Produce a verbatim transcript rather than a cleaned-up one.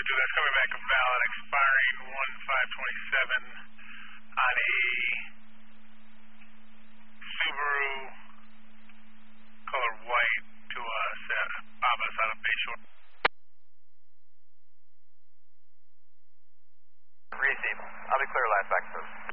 Roger, that's coming back a valid expiring one five twenty-seven on a Subaru color white to us at Baba's out of Bayshore. Receive. I'll be clear last back service.